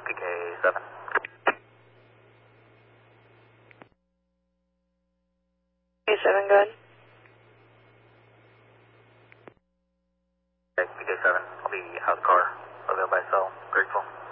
PK7. PK7, go ahead. Okay, PK7, I'll be out of the car. I'll go by cell. Grateful.